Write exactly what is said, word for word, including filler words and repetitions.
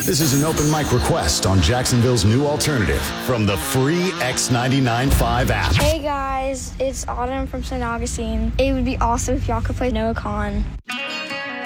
This is an open mic request on Jacksonville's new alternative from the free X ninety-nine point five app. Hey guys, it's Autumn from Saint Augustine. It would be awesome if y'all could play Noah Khan.